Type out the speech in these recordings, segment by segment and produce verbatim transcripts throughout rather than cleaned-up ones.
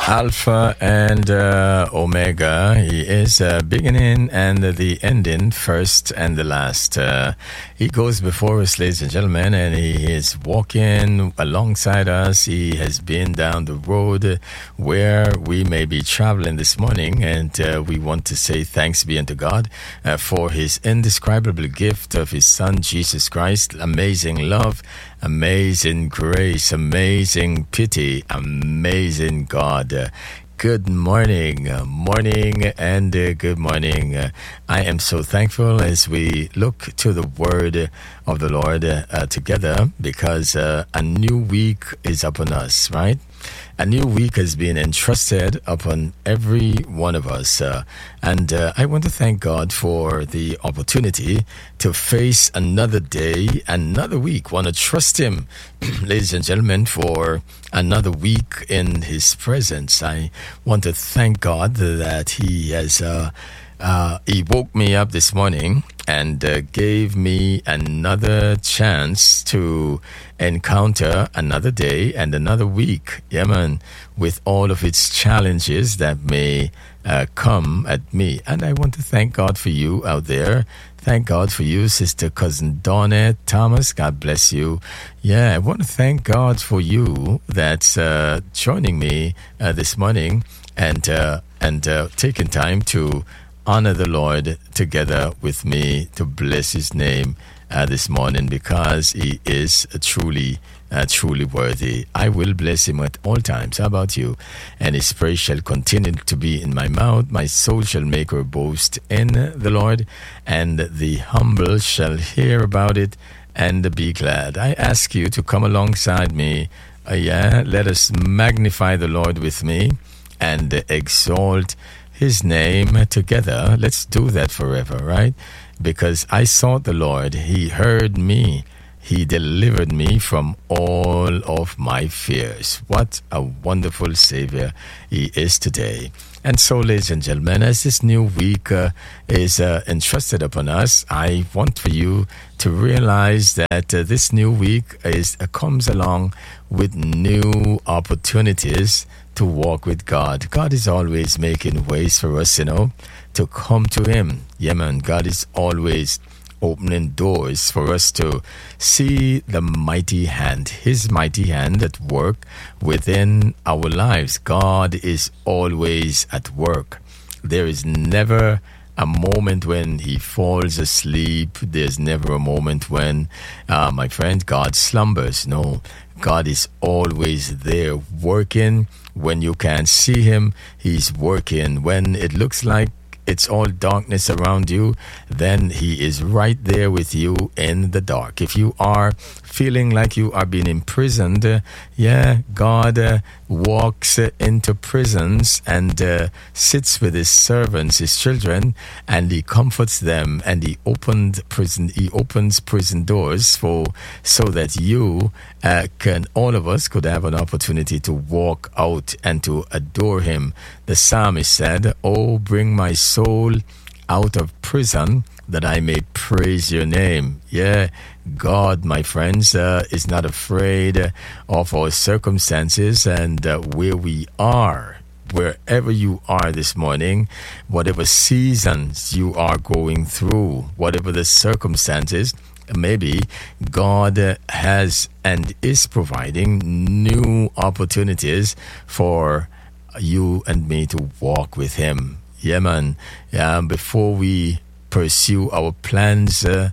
Alpha and uh, Omega. He is uh, beginning and the ending, first and the last. Uh, he goes before us, ladies and gentlemen, and he is walking alongside us. He has been down the road where we may be traveling this morning, and uh, we want to say thanks be unto God uh, for his indescribable gift of his Son, Jesus Christ. Amazing love, amazing grace, amazing pity, amazing God. Uh, good morning, uh, morning, and uh, good morning. Uh, I am so thankful as we look to the word of the Lord uh, uh, together, because uh, a new week is upon us, right? A new week has been entrusted upon every one of us. Uh, and uh, I want to thank God for the opportunity to face another day, another week. Want to trust him, ladies and gentlemen, for another week in his presence. I want to thank God that he has... Uh, Uh, he woke me up this morning and uh, gave me another chance to encounter another day and another week, yeah, man, with all of its challenges that may uh, come at me. And I want to thank God for you out there. Thank God for you, Sister Cousin Donna Thomas. God bless you. Yeah, I want to thank God for you that's uh, joining me uh, this morning and, uh, and uh, taking time to honor the Lord together with me, to bless his name uh, this morning, because he is truly, uh, truly worthy. I will bless him at all times. How about you? And his praise shall continue to be in my mouth. My soul shall make her boast in the Lord, and the humble shall hear about it and be glad. I ask you to come alongside me. Uh, yeah, let us magnify the Lord with me and exalt his name together. Let's do that forever, right? Because I sought the Lord, he heard me, he delivered me from all of my fears. What a wonderful Savior he is today. And so, ladies and gentlemen, as this new week uh, is uh, entrusted upon us, I want for you to realize that uh, this new week is uh, comes along with new opportunities to walk with God. God is always making ways for us, you know, to come to him. Yeah, man, God is always opening doors for us to see the mighty hand, his mighty hand at work within our lives. God is always at work. There is never a moment when he falls asleep. There's never a moment when, uh, my friend, God slumbers. No, God is always there working. When you can't see him, he's working. When it looks like it's all darkness around you, then he is right there with you in the dark. If you are feeling like you are being imprisoned, uh, yeah, God uh, walks uh, into prisons and uh, sits with his servants, his children, and he comforts them, and he opened prison. He opens prison doors for so that you uh, can, all of us, could have an opportunity to walk out and to adore him. The psalmist said, "Oh, bring my soul out of prison, that I may praise your name." Yeah, God, my friends, uh, is not afraid of our circumstances and uh, where we are. Wherever you are this morning, whatever seasons you are going through, whatever the circumstances, maybe God uh, has and is providing new opportunities for you and me to walk with him. Yeah, man. Yeah, before we pursue our plans uh,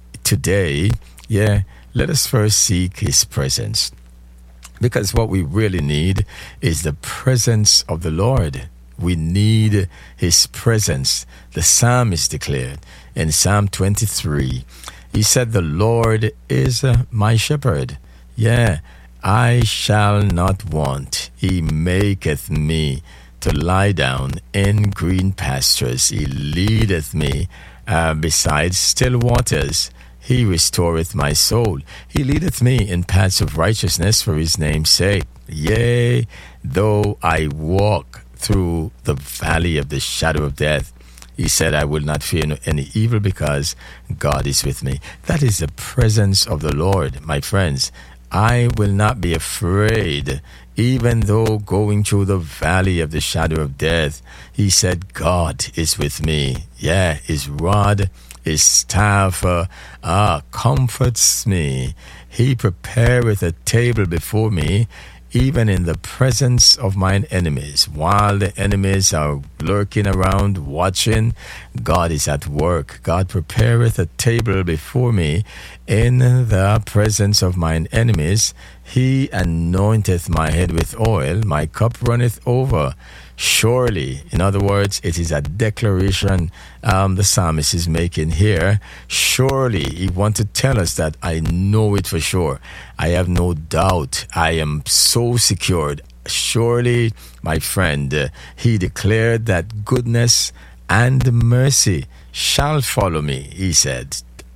today, yeah, let us first seek his presence. Because what we really need is the presence of the Lord. We need his presence. The psalmist declared in Psalm twenty-three, he said, "The Lord is uh, my shepherd. Yeah, I shall not want. He maketh me to lie down in green pastures. He leadeth me uh, beside still waters. He restoreth my soul. He leadeth me in paths of righteousness for his name's sake. Yea, though I walk through the valley of the shadow of death, he said, I will not fear any evil, because God is with me." That is the presence of the Lord, my friends. I will not be afraid Even though going through the valley of the shadow of death, he said, God is with me. Yeah, his rod, his staff, uh, ah, comforts me. He prepareth a table before me, even in the presence of mine enemies. While the enemies are lurking around, watching, God is at work. God prepareth a table before me in the presence of mine enemies. He anointeth my head with oil, my cup runneth over. Surely, in other words, it is a declaration um, the psalmist is making here. Surely, he wants to tell us that I know it for sure. I have no doubt. I am so secured. Surely, my friend, uh, he declared that goodness and mercy shall follow me, he said,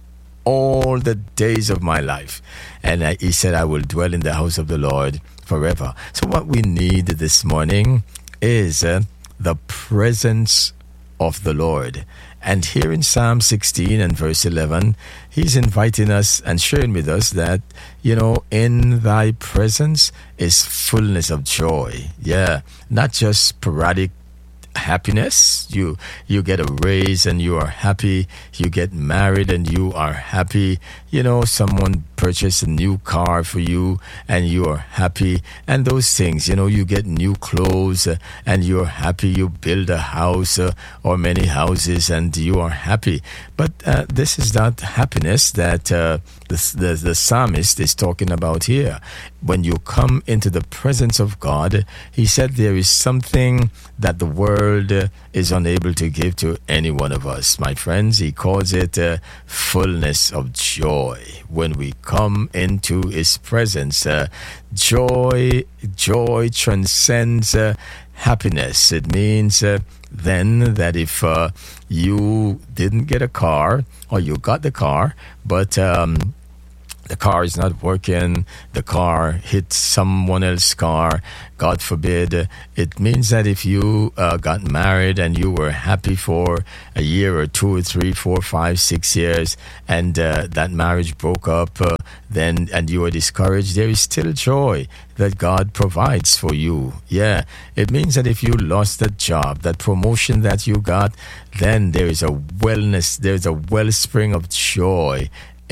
all the days of my life. And uh, he said, I will dwell in the house of the Lord forever. So what we need this morning is uh, the presence of the Lord. And here in Psalm sixteen and verse eleven, he's inviting us and sharing with us that, you know, in thy presence is fullness of joy. Yeah, not just sporadic happiness. You you get a raise and you are happy. You get married and you are happy. You know, someone purchased a new car for you and you are happy. And those things, you know, you get new clothes uh, and you're happy. You build a house uh, or many houses and you are happy. But uh, this is not happiness that uh, the, the, the psalmist is talking about here. When you come into the presence of God, he said there is something that the world uh, is unable to give to any one of us. My friends, he calls it uh, fullness of joy. When we come into his presence, uh, joy, joy transcends uh, happiness. It means uh, then that if uh, you didn't get a car or you got the car, but um, the car is not working, the car hit someone else's car, God forbid, it means that if you uh, got married and you were happy for a year or two or three, four, five, six years, and uh, that marriage broke up, uh, then and you were discouraged, there is still joy that God provides for you. Yeah, it means that if you lost that job, that promotion that you got, then there is a wellness, there's a wellspring of joy.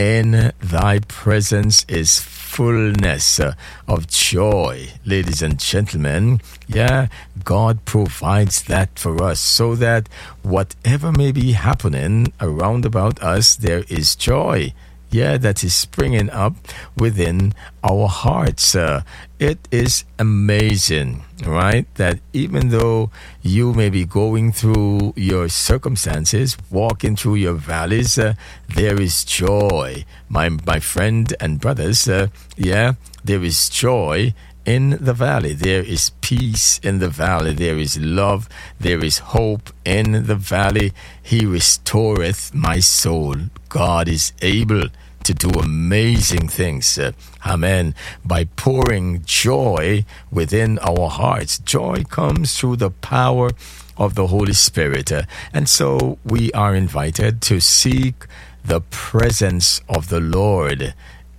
In thy presence is fullness uh, of joy, ladies and gentlemen. Yeah, God provides that for us so that whatever may be happening around about us, there is joy. Yeah, that is springing up within our hearts. Uh, it is amazing, right? That even though you may be going through your circumstances, walking through your valleys, uh, there is joy. My my friend and brothers, uh, yeah, there is joy in the valley. There is peace in the valley. There is love. There is hope in the valley. He restoreth my soul. God is able to do amazing things. Uh, amen. By pouring joy within our hearts. Joy comes through the power of the Holy Spirit. Uh, and so we are invited to seek the presence of the Lord.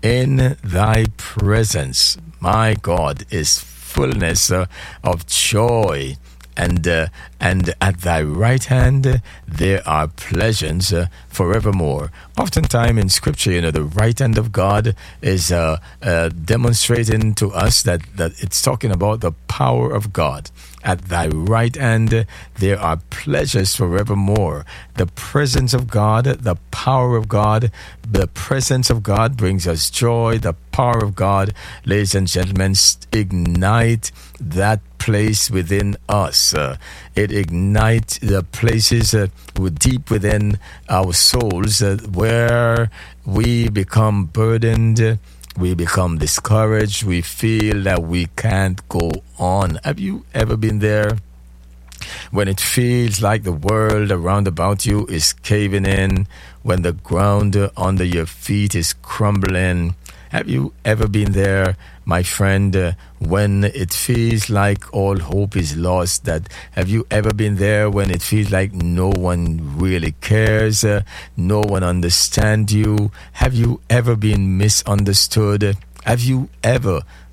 In thy presence, my God, is fullness uh, of joy. And uh, and at thy right hand uh, there are pleasures uh, forevermore. Oftentimes in Scripture, you know, the right hand of God is uh, uh, demonstrating to us that, that it's talking about the power of God. At thy right hand uh, there are pleasures forevermore. The presence of God, the power of God, the presence of God brings us joy. The power of God, ladies and gentlemen, ignite that place within us. Uh, it ignites the places uh, deep within our souls uh, where we become burdened, we become discouraged, we feel that we can't go on. Have you ever been there? When it feels like the world around about you is caving in, when the ground under your feet is crumbling. Have you ever been there, my friend, uh, when it feels like all hope is lost? That have you ever been there when it feels like no one really cares, uh, no one understands you? Have you ever been misunderstood? Have you ever,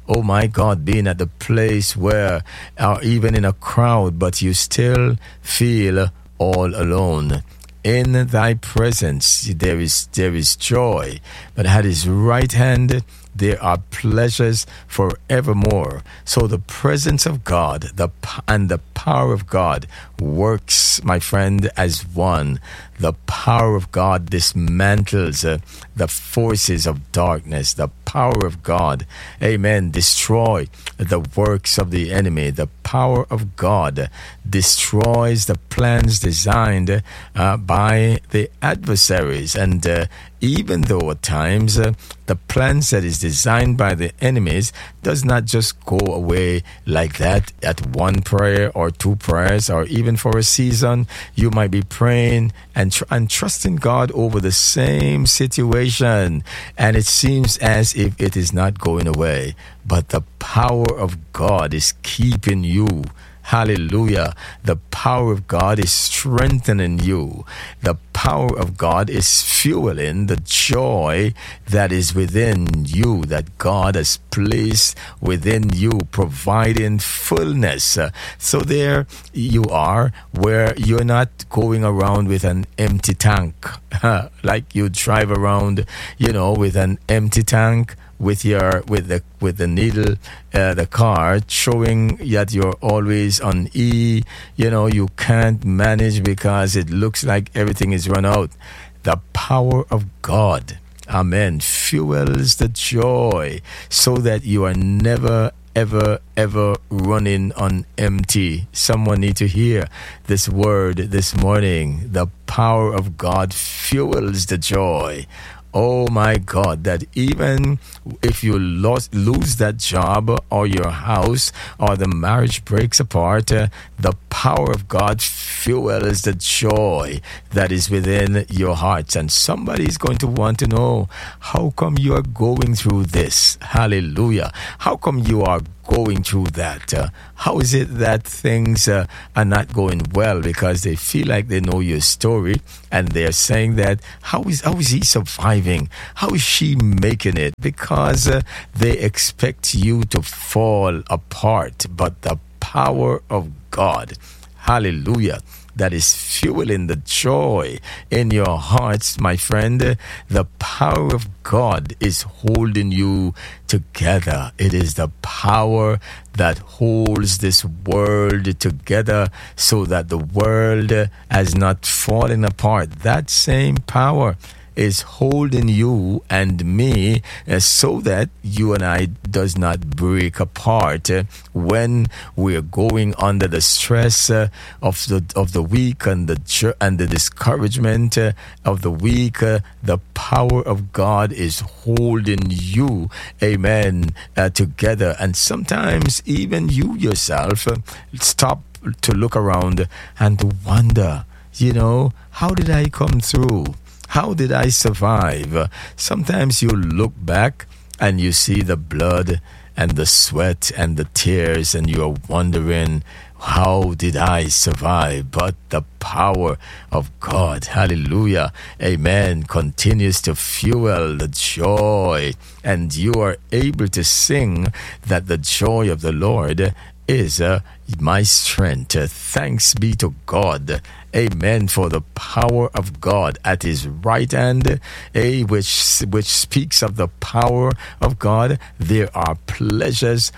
oh my God, being at the place where, or even in a crowd, but you still feel all alone. In thy presence there is there is joy, but at his right hand there are pleasures forevermore. So the presence of God the and the power of God works, my friend, as one. The power of God dismantles uh, the forces of darkness. The power of God, amen, destroy the works of the enemy. The power of God destroys the plans designed uh, by the adversaries. And uh, even though at times uh, the plans that is designed by the enemies does not just go away like that at one prayer or two prayers, or even for a season, you might be praying and, tr- and trusting God over the same situation, and it seems as if it is not going away. But the power of God is keeping you. Hallelujah. The power of God is strengthening you. The power of God is fueling the joy that is within you, that God has placed within you, providing fullness. Uh, so there you are, where you're not going around with an empty tank, like you drive around, you know, with an empty tank. With your with the with the needle, uh, the car showing that you're always on E. You know, you can't manage because it looks like everything is run out. The power of God, amen, fuels the joy, so that you are never, ever, ever running on empty. Someone need to hear this word this morning. The power of God fuels the joy. Oh my God, that even if you lost, lose that job, or your house, or the marriage breaks apart, uh, the power of God fuels the joy that is within your hearts. And somebody is going to want to know, how come you are going through this? Hallelujah. How come you are going through that? Uh, how is it that things uh, are not going well? Because they feel like they know your story, and they're saying that, how is how is he surviving? How is she making it? Because uh, they expect you to fall apart. But the power of God, hallelujah, that is fueling the joy in your hearts, my friend. The power of God is holding you together. It is the power that holds this world together, so that the world has not fallen apart. That same power is holding you and me, uh, so that you and I does not break apart uh, when we're going under the stress uh, of the of the week and the and the discouragement uh, of the week. Uh, the power of God is holding you, amen, uh, together. And sometimes even you yourself uh, stop to look around and to wonder, you know, how did I come through? How did I survive? Sometimes you look back and you see the blood and the sweat and the tears, and you are wondering, how did I survive? But the power of God, hallelujah, amen, continues to fuel the joy, and you are able to sing that the joy of the Lord is uh, my strength. Uh, thanks be to God, amen, for the power of God at his right hand, eh, which which speaks of the power of God. There are pleasures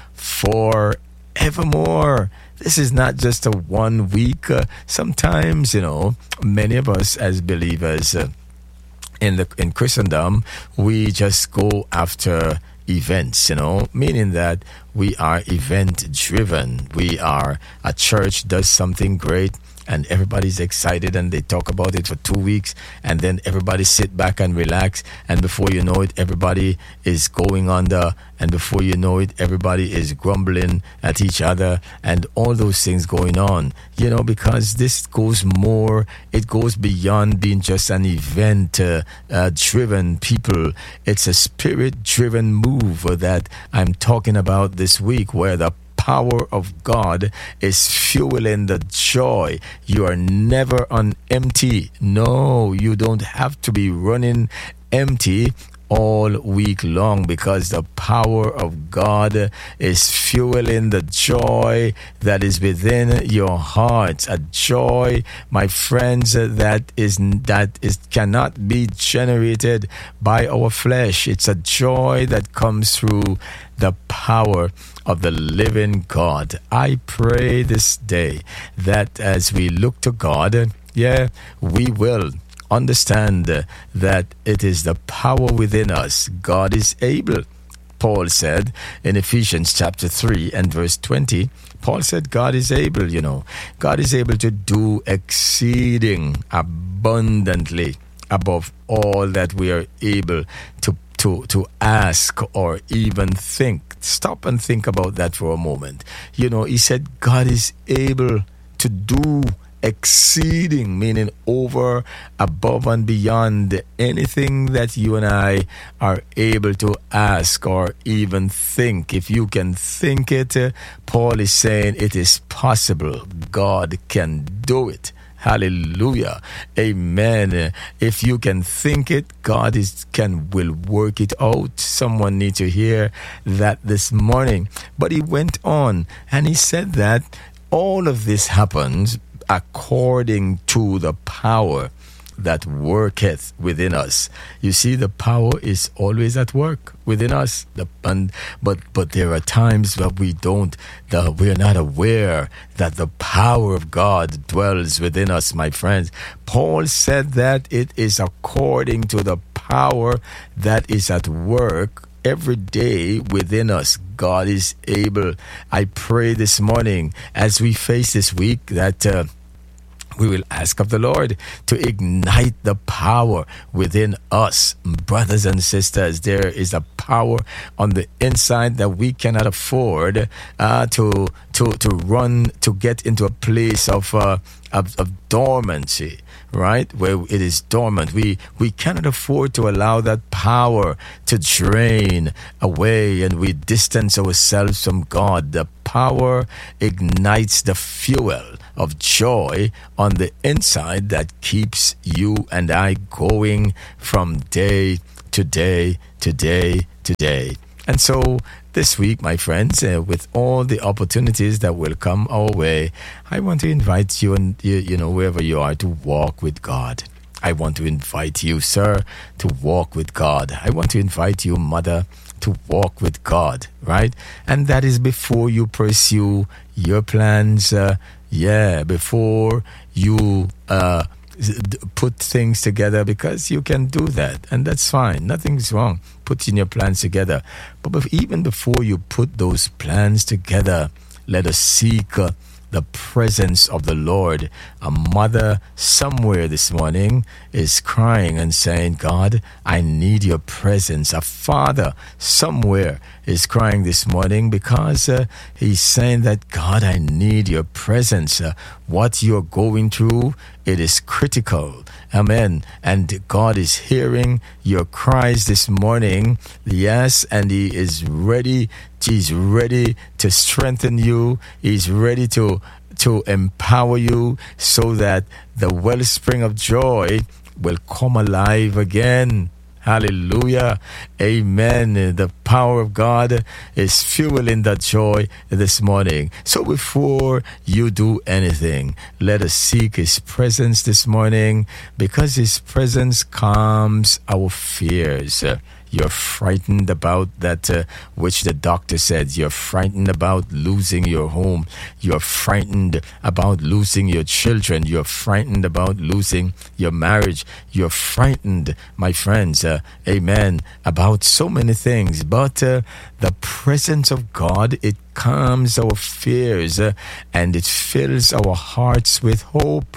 forevermore. This is not just a one week. Uh, sometimes, you know, many of us as believers uh, in the in Christendom, we just go after events, you know, meaning that we are event driven. We are, a church does something great, and everybody's excited, and they talk about it for two weeks, and then everybody sit back and relax, and before you know it, everybody is going under, and before you know it, everybody is grumbling at each other, and all those things going on, you know, because this goes more, it goes beyond being just an event uh, uh, driven people. It's a spirit driven move that I'm talking about this week, where the power of God is fueling the joy. You are never on empty. No, you don't have to be running empty all week long, because the power of God is fueling the joy that is within your heart. A joy, my friends, that is that is cannot be generated by our flesh. It's a joy that comes through the power of the living God. I pray this day that as we look to God, yeah, we will understand that it is the power within us. God is able. Paul said in Ephesians chapter three and verse twenty, Paul said God is able, you know. God is able to do exceeding abundantly above all that we are able to to to ask or even think. Stop and think about that for a moment. You know, he said God is able to do exceeding, meaning over, above and beyond anything that you and I are able to ask or even think. If you can think it, uh, Paul is saying it is possible. God can do it. Hallelujah. Amen. If you can think it, God is can will work it out. Someone needs to hear that this morning. But he went on and he said that all of this happens according to the power that worketh within us. You see, the power is always at work within us. The, and, but but there are times where we don't, the, we're not aware that the power of God dwells within us, my friends. Paul said that it is according to the power that is at work every day within us. God is able. I pray this morning as we face this week that uh, we will ask of the Lord to ignite the power within us. Brothers and sisters, there is a power on the inside that we cannot afford uh, to to to run, to get into a place of uh, of, of dormancy, right? Where it is dormant. We we cannot afford to allow that power to drain away and we distance ourselves from God. The power ignites the fuel of joy on the inside that keeps you and I going from day to day to day to day. And so this week, my friends, uh, with all the opportunities that will come our way, I want to invite you, and you, you know, wherever you are, to walk with God. I want to invite you, sir, to walk with God. I want to invite you, mother, to walk with God, right? And that is before you pursue your plans, uh, yeah, before you uh, put things together, because you can do that, and that's fine. Nothing's wrong putting your plans together. But even before you put those plans together, let us seek uh, the presence of the Lord. A mother somewhere this morning is crying and saying, God, I need your presence. A father somewhere is crying this morning because uh, he's saying that, God, I need your presence. Uh, what you're going through, it is critical. Amen. And God is hearing your cries this morning. Yes, and he is ready. He's ready to strengthen you. He's ready to to empower you so that the wellspring of joy will come alive again. Hallelujah. Amen. The power of God is fueling that joy this morning. So before you do anything, let us seek his presence this morning, because his presence calms our fears. You're frightened about that uh, which the doctor said. You're frightened about losing your home. You're frightened about losing your children. You're frightened about losing your marriage. You're frightened, my friends, uh, amen, about so many things. But uh, the presence of God, it calms our fears uh, and it fills our hearts with hope.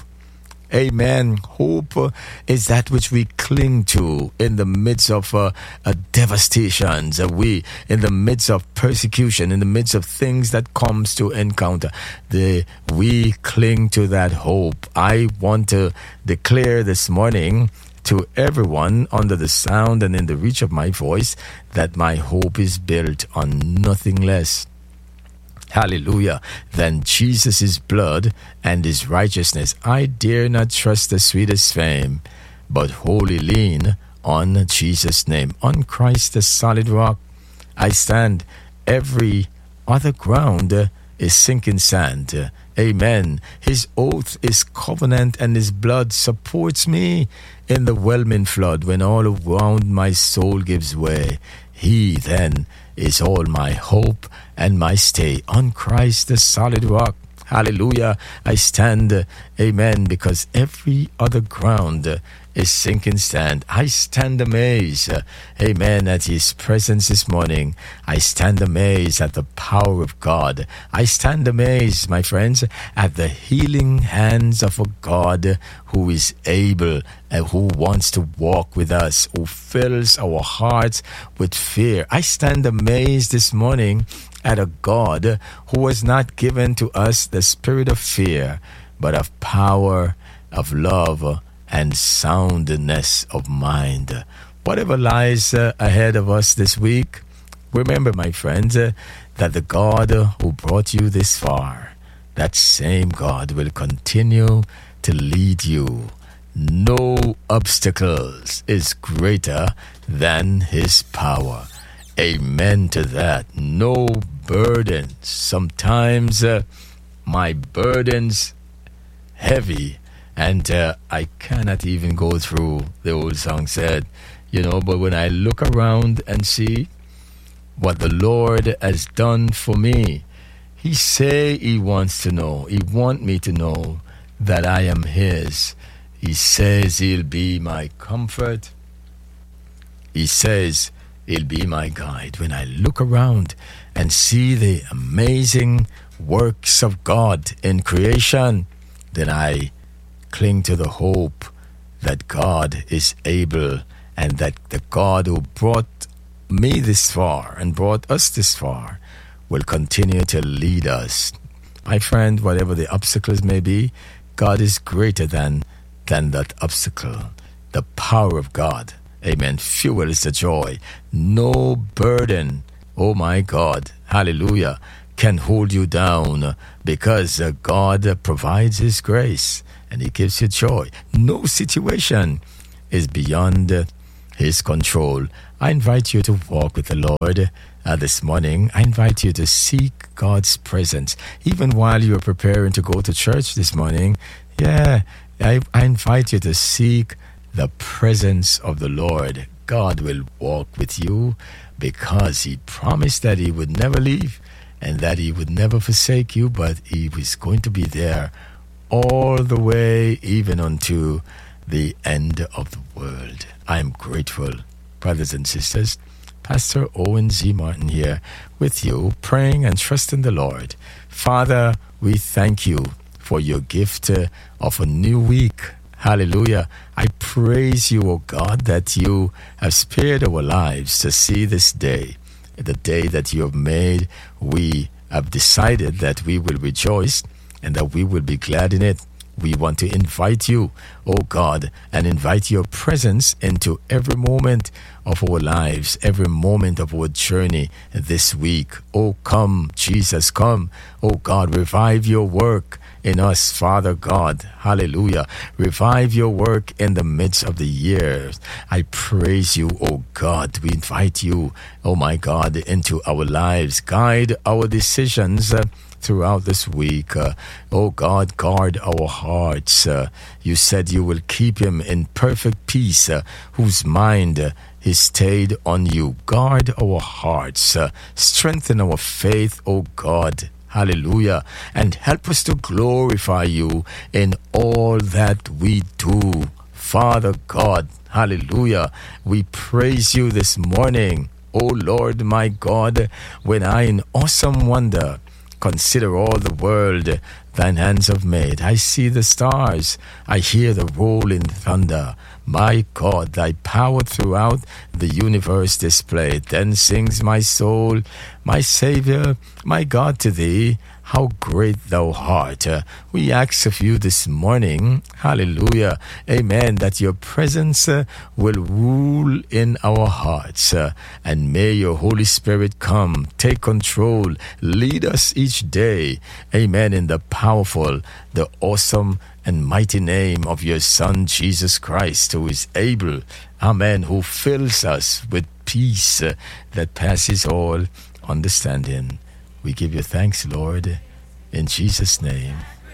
Amen. Hope uh, is that which we cling to in the midst of uh, uh, devastations. Uh, we, in the midst of persecution, in the midst of things that comes to encounter, the we cling to that hope. I want to declare this morning to everyone under the sound and in the reach of my voice that my hope is built on nothing less, hallelujah, than Jesus' blood and his righteousness. I dare not trust the sweetest fame, but wholly lean on Jesus' name. On Christ, the solid rock, I stand. Every other ground uh, is sinking sand. Uh, amen. His oath is covenant, and his blood supports me in the whelming flood. When all around my soul gives way, he then is all my hope and my stay. On Christ, the solid rock, hallelujah, I stand. Uh, amen. Because every other ground uh, is sinking sand. I stand amazed, uh, amen, at his presence this morning. I stand amazed at the power of God. I stand amazed, my friends, at the healing hands of a God who is able and who wants to walk with us, who fills our hearts with fear. I stand amazed this morning at a God who has not given to us the spirit of fear, but of power, of love, and soundness of mind. Whatever lies uh, ahead of us this week, remember, my friends, uh, that the God uh, who brought you this far, that same God will continue to lead you. No obstacles is greater than his power. Amen to that. No burdens. Sometimes uh, my burdens heavy, and uh, I cannot even go through, the old song said, you know, but when I look around and see what the Lord has done for me, he say he wants to know, he want me to know that I am his. He says he'll be my comfort. He says he'll be my guide. When I look around and see the amazing works of God in creation, then I cling to the hope that God is able, and that the God who brought me this far and brought us this far will continue to lead us. My friend, whatever the obstacles may be, God is greater than, than that obstacle. The power of God, amen, fuels the joy. No burden, oh my God, hallelujah, can hold you down, because uh, God provides his grace and he gives you joy. No situation is beyond uh, his control. I invite you to walk with the Lord uh, this morning. I invite you to seek God's presence. Even while you're preparing to go to church this morning, yeah, I, I invite you to seek the presence of the Lord. God will walk with you, because he promised that he would never leave and that he would never forsake you, but he was going to be there all the way, even unto the end of the world. I am grateful, brothers and sisters. Pastor Owen Z. Martin here with you, praying and trusting the Lord. Father, we thank you for your gift uh, of a new week. Hallelujah. I praise you, O God, that you have spared our lives to see this day, the day that you have made. We have decided that we will rejoice and that we will be glad in it. We want to invite you, oh God, and invite your presence into every moment of our lives, every moment of our journey this week. Oh, come, Jesus, come. Oh God, revive your work in us, Father God. Hallelujah. Revive your work in the midst of the years. I praise you, oh God. We invite you, oh my God, into our lives. Guide our decisions uh, throughout this week. Uh, oh God, guard our hearts. Uh, you said you will keep him in perfect peace, uh, whose mind uh, is stayed on you. Guard our hearts. Uh, strengthen our faith, oh God. Hallelujah. And help us to glorify you in all that we do. Father God, hallelujah. We praise you this morning, O Lord my God, when I in awesome wonder consider all the world thine hands have made. I see the stars. I hear the rolling thunder. My God, thy power throughout the universe displayed. Then sings my soul, my Savior, my God, to thee, how great thou art. Uh, we ask of you this morning, hallelujah, amen, that your presence uh, will rule in our hearts. Uh, and may your Holy Spirit come, take control, lead us each day, amen, in the powerful, the awesome, and mighty name of your Son, Jesus Christ, who is able, Amen, who fills us with peace uh, that passes all understanding. We give you thanks, Lord, in Jesus' name.